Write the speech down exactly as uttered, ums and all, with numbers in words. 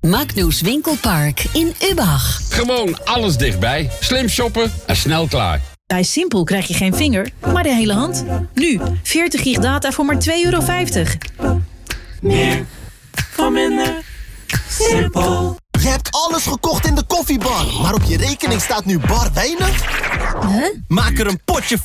Macnoes Winkelpark in Ubach. Gewoon alles dichtbij. Slim shoppen en snel klaar. Bij Simpel krijg je geen vinger, maar de hele hand. Nu, veertig gig data voor maar twee euro vijftig. Meer voor minder. Simpel. Je hebt alles gekocht in de koffiebar, maar op je rekening staat nu bar weinig? Huh? Maak er een potje